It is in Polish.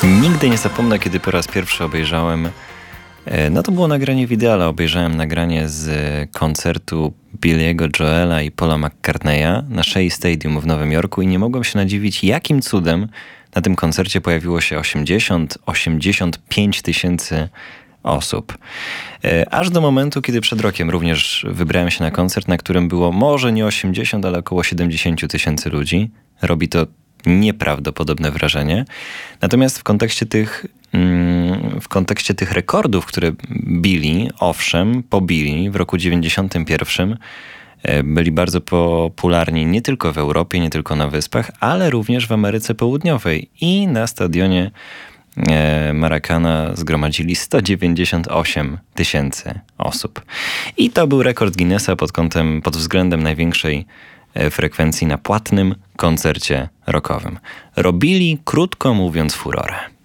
Nigdy nie zapomnę, kiedy po raz pierwszy obejrzałem, no to było nagranie wideo, ale obejrzałem nagranie z koncertu Billy'ego Joela i Paula McCartneya na Shea Stadium w Nowym Jorku i nie mogłem się nadziwić, jakim cudem na tym koncercie pojawiło się 80-85 tysięcy osób. Aż do momentu, kiedy przed rokiem również wybrałem się na koncert, na którym było może nie 80, ale około 70 tysięcy ludzi. Robi to nieprawdopodobne wrażenie. Natomiast w kontekście tych rekordów, które Billy, owszem, pobili w roku 91, byli bardzo popularni nie tylko w Europie, nie tylko na Wyspach, ale również w Ameryce Południowej i na stadionie Maracana zgromadzili 198 tysięcy osób. I to był rekord Guinnessa pod względem największej frekwencji na płatnym koncercie rockowym. Robili, krótko mówiąc, furorę.